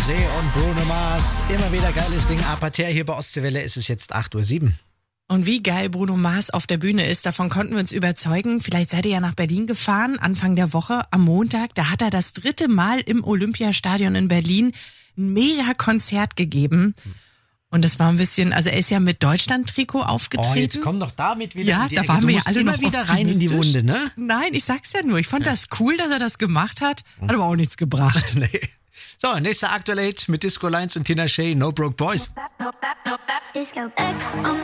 Rosé und Bruno Mars. Immer wieder geiles Ding. Apater hier bei Ostseewelle ist es jetzt 8:07 Uhr. Und wie geil Bruno Mars auf der Bühne ist, davon konnten wir uns überzeugen. Vielleicht seid ihr ja nach Berlin gefahren, Anfang der Woche, am Montag. Da hat er das 3. Mal im Olympiastadion in Berlin ein Mega-Konzert gegeben. Und das war ein bisschen, also er ist ja mit Deutschland-Trikot aufgetreten. Oh, jetzt komm doch damit wieder ja, in die da Ecke. waren Du wir ja musst alle immer noch wieder rein in die Wunde, ne? Nein, ich sag's ja nur. Ich fand das cool, dass er das gemacht hat. Hat aber auch nichts gebracht. Nee. So, nächster Aktuell mit Disco Lines und Tina Shea, No Broke Boys. Disco X on